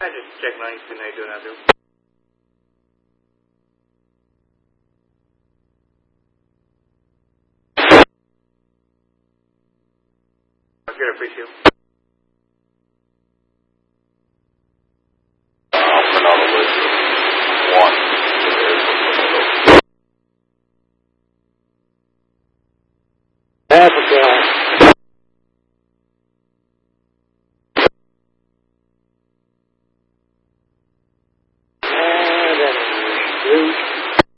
I just check lines and I do not do. Good, appreciate it.